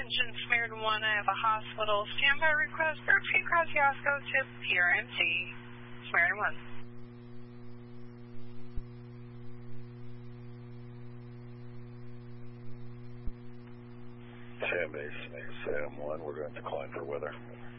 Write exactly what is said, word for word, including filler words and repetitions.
Attention, Samaritan one, I have a hospital standby request for P. Kosciuszko to P R M C. Samaritan one. Sam base, Sam one, we're going to decline for weather.